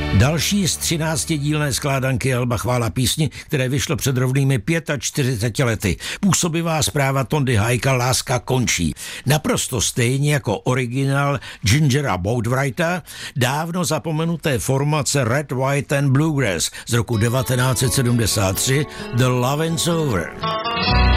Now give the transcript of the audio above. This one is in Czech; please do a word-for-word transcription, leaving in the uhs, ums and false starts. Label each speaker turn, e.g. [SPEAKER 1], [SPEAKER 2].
[SPEAKER 1] Další z třináctidílné skládanky alba Chvála písni, které vyšlo před rovnými čtyřiceti pěti lety. Působivá zpráva Tondy Hajka Láska končí. Naprosto stejně jako originál Gingera Boatwrighta, dávno zapomenuté formace Red, White and Bluegrass z roku devatenáct set sedmdesát tři The Lovin's Over.